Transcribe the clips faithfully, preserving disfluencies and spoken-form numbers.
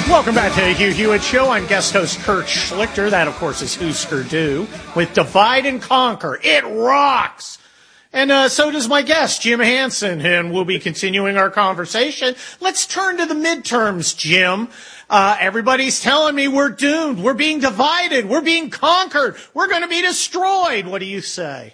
Welcome back to the Hugh Hewitt Show. I'm guest host Kurt Schlichter. That, of course, is Husker Du with Divide and Conquer. It rocks! And uh, so does my guest, Jim Hansen, and we'll be continuing our conversation. Let's turn to the midterms, Jim. Uh, everybody's telling me we're doomed. We're being divided. We're being conquered. We're going to be destroyed. What do you say?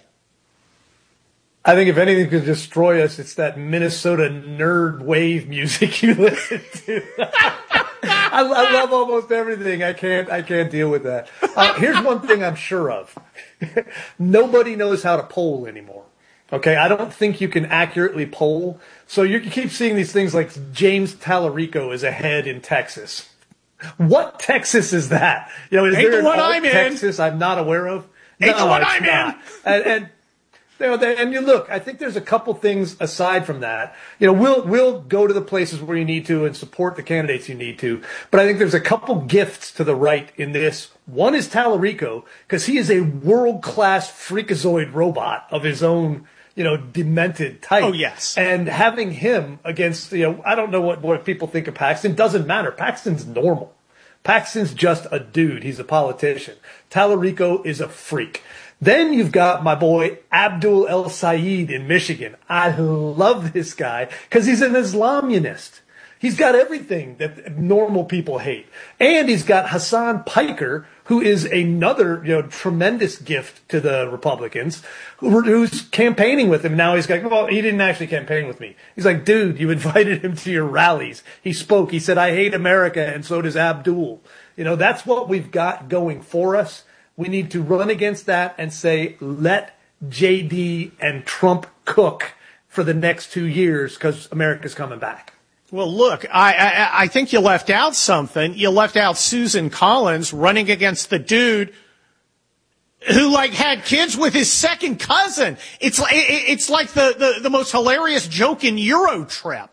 I think if anything could destroy us, it's that Minnesota nerd wave music you listen to. I, I love almost everything. I can't. I can't deal with that. Uh, here's one thing I'm sure of: nobody knows how to poll anymore. Okay, I don't think you can accurately poll. So you keep seeing these things like James Tallarico is ahead in Texas. What Texas is that? You know, is Ain't there the one an I'm in. Texas I'm not aware of? Ain't no, the one it's I'm not. in. And, and you know, they, and you look, I think there's a couple things aside from that. You know, we'll we'll go to the places where you need to and support the candidates you need to. But I think there's a couple gifts to the right in this. One is Tallarico, because he is a world-class freakazoid robot of his own, you know, demented type. Oh, yes. And having him against, you know, I don't know what, what people think of Paxton. Doesn't matter. Paxton's normal. Paxton's just a dude. He's a politician. Tallarico is a freak. Then you've got my boy Abdul El Sayed in Michigan. I love this guy because he's an Islamunist. He's got everything that normal people hate. And he's got Hassan Piker, who is another, you know, tremendous gift to the Republicans, who, who's campaigning with him. Now he's like, well, he didn't actually campaign with me. He's like, dude, you invited him to your rallies. He spoke. He said, I hate America, and so does Abdul. You know, that's what we've got going for us. We need to run against that and say, let J D and Trump cook for the next two years because America's coming back. Well, look, I, I I think you left out something. You left out Susan Collins running against the dude who, like, had kids with his second cousin. It's like it's like the, the, the most hilarious joke in Eurotrip.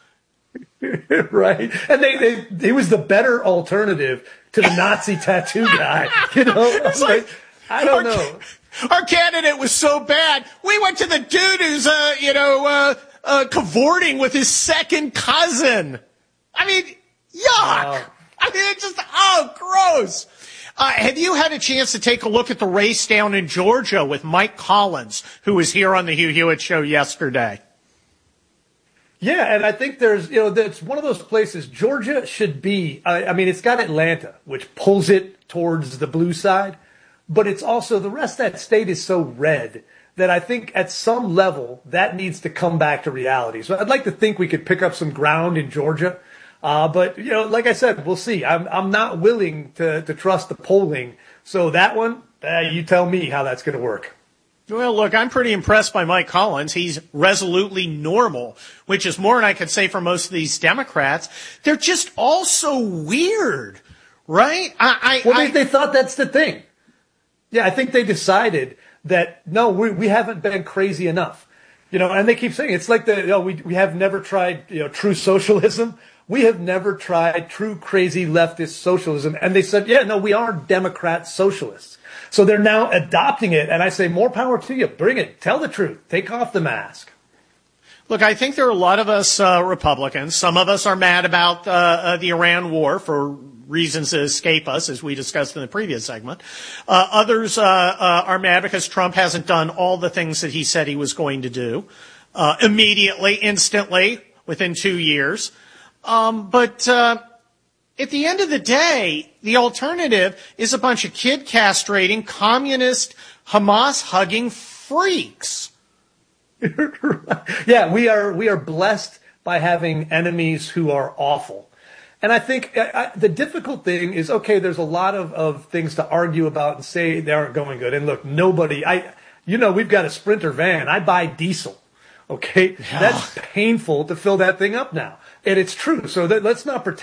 Right. And they, they he was the better alternative to the Nazi tattoo guy. You know, it's like, like I don't our, know. Our candidate was so bad. We went to the dude who's, uh, you know, uh, uh, cavorting with his second cousin. I mean, yuck. Wow. I mean, it's just, oh, gross. Uh, have you had a chance to take a look at the race down in Georgia with Mike Collins, who was here on the Hugh Hewitt Show yesterday? Yeah, and I think there's, you know, it's one of those places. Georgia should be, I, I mean, it's got Atlanta, which pulls it towards the blue side, but it's also, the rest of that state is so red that I think at some level that needs to come back to reality. So I'd like to think we could pick up some ground in Georgia. Uh, but, you know, like I said, we'll see. I'm, I'm not willing to, to trust the polling. So that one, uh, you tell me how that's going to work. Well, look, I'm pretty impressed by Mike Collins. He's resolutely normal, which is more than I could say for most of these Democrats. They're just all so weird, right? I, I, well, I, they, they thought that's the thing. Yeah, I think they decided that, no, we, we haven't been crazy enough. You know, and they keep saying, it's like the, you know, we, we have never tried, you know, true socialism. We have never tried true crazy leftist socialism. And they said, yeah, no, we are Democrat socialists. So they're now adopting it, and I say more power to you. Bring it. Tell the truth. Take off the mask. Look, I think there are a lot of us uh, Republicans. Some of us are mad about uh, uh, the Iran war for reasons that escape us, as we discussed in the previous segment. Uh, others uh, uh, are mad because Trump hasn't done all the things that he said he was going to do uh, immediately, instantly, within two years. Um, but uh at the end of the day, the alternative is a bunch of kid castrating, communist, Hamas hugging freaks. Yeah, we are we are blessed by having enemies who are awful. And I think I, I, the difficult thing is, okay, there's a lot of, of things to argue about and say they aren't going good. And look, nobody, I, you know, we've got a Sprinter van. I buy diesel. Okay, yeah. That's painful to fill that thing up now. And it's true. So that, let's not pretend